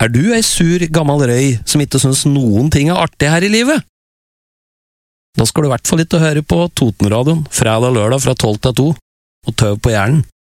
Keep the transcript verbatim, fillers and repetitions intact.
Er du ei sur, gammel røy som ikke synes noen ting er artig her i livet? Da skal du i hvert fall ikke høre på Totenradioen, fredag og lørdag fra tolv til to, og tøv på hjernen.